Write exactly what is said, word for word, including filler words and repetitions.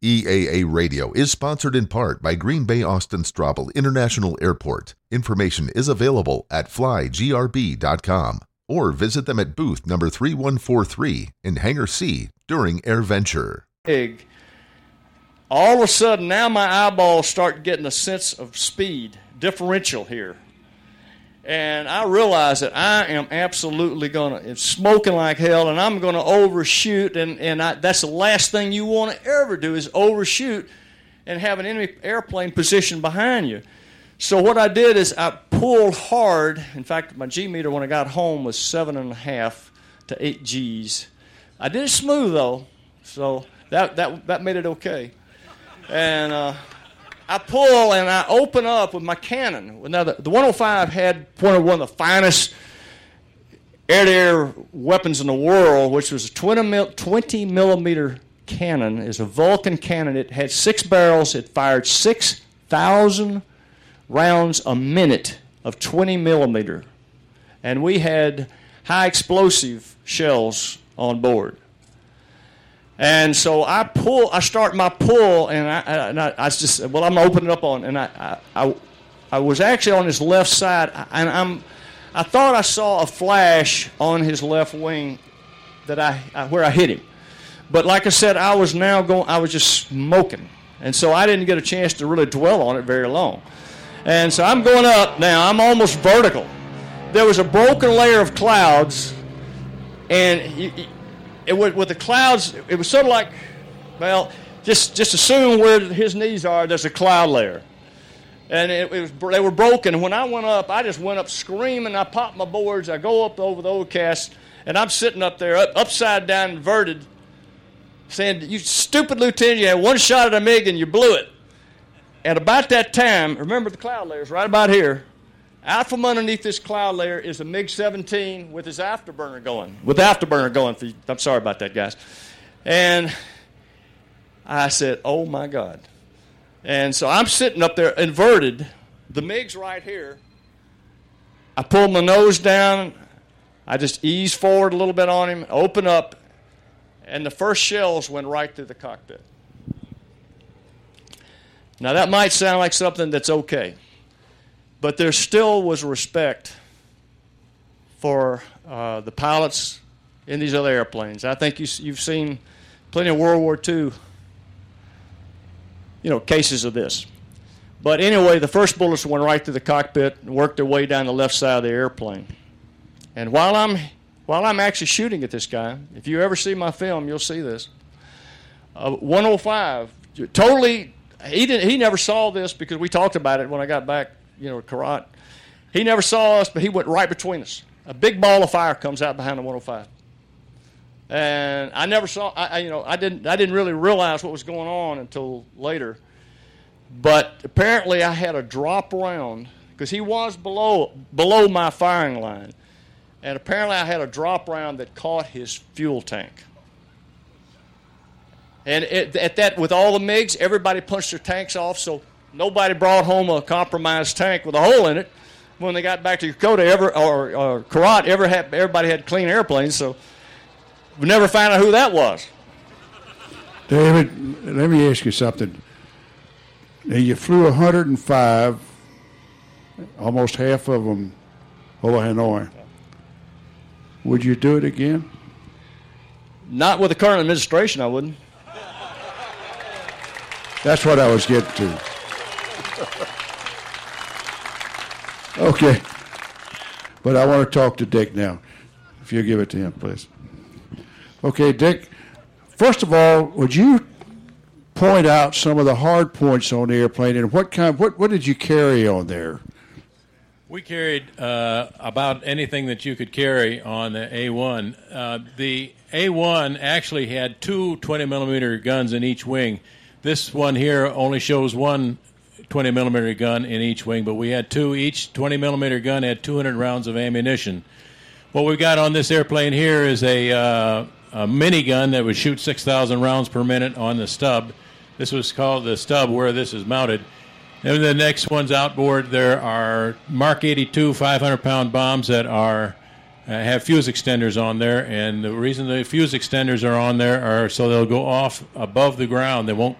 E A A Radio is sponsored in part by Green Bay Austin Straubel International Airport. Information is available at fly g r b dot com or visit them at booth number three one four three in Hangar C during AirVenture. Big. All of a sudden, now my eyeballs start getting a sense of speed, differential here. And I realize that I am absolutely going to, it's smoking like hell, and I'm going to overshoot, and, and I, that's the last thing you want to ever do is overshoot and have an enemy airplane positioned behind you. So what I did is I pulled hard. In fact, my G meter when I got home was seven and a half to eight G's. I did it smooth, though, so that, that, that made it okay. And uh, I pull and I open up with my cannon. Now, the, the one oh five had one of, one of the finest air-to-air weapons in the world, which was a twenty millimeter cannon. It's a Vulcan cannon. It had six barrels. It fired six thousand rounds a minute of twenty millimeter. And we had high explosive shells on board. And so I pull, I start my pull, and I, and I, I just, well, I'm opening up on, and I, I, I was actually on his left side, and I'm, I thought I saw a flash on his left wing that I, I where I hit him, but like I said, I was now going, I was just smoking, and so I didn't get a chance to really dwell on it very long, and so I'm going up now. I'm almost vertical. There was a broken layer of clouds, and you, It was, with the clouds, it was sort of like, well, just just assume where his knees are, there's a cloud layer. And it, it was, they were broken. And when I went up, I just went up screaming. I popped my boards. I go up over the overcast, and I'm sitting up there, up, upside down, inverted, saying, you stupid lieutenant, you had one shot at a MiG and you blew it. And about that time, remember the cloud layer's right about here. Out from underneath this cloud layer is a MiG seventeen with his afterburner going. With the afterburner going. For you. I'm sorry about that, guys. And I said, oh, my God. And so I'm sitting up there inverted. The MiG's right here. I pull my nose down. I just ease forward a little bit on him, open up, and the first shells went right through the cockpit. Now, that might sound like something that's okay. But there still was respect for uh, the pilots in these other airplanes. I think you, you've seen plenty of World War Two, you know, cases of this. But anyway, the first bullets went right through the cockpit and worked their way down the left side of the airplane. And while I'm while I'm actually shooting at this guy, if you ever see my film, you'll see this. Uh, one oh five, totally. He didn't. He never saw this because we talked about it when I got back. You know, Karat. He never saw us, but he went right between us. A big ball of fire comes out behind the one oh five, and I never saw. I, I you know, I didn't. I didn't really realize what was going on until later. But apparently, I had a drop round because he was below below my firing line, and apparently, I had a drop round that caught his fuel tank. And it, at that, with all the MiGs, everybody punched their tanks off, so. Nobody brought home a compromised tank with a hole in it. When they got back to Dakota, ever, or, or Karat, ever had, everybody had clean airplanes, so we never found out who that was. David, let me ask you something. Now, you flew one hundred five, almost half of them over Hanoi. Would you do it again? Not with the current administration, I wouldn't. That's what I was getting to. Okay. But I want to talk to Dick now. If you'll give it to him, please. Okay, Dick, first of all, would you point out some of the hard points on the airplane and what kind what, what did you carry on there? We carried uh, about anything that you could carry on the A one. Uh, the A one actually had two twenty millimeter guns in each wing. This one here only shows one twenty millimeter gun in each wing, but we had two. Each twenty millimeter gun had two hundred rounds of ammunition. What we've got on this airplane here is a, uh, a minigun that would shoot six thousand rounds per minute on the stub. This was called the stub where this is mounted. And the next one's outboard. There are Mark eighty-two five hundred pound bombs that are uh, have fuse extenders on there, and the reason the fuse extenders are on there are so they'll go off above the ground. They won't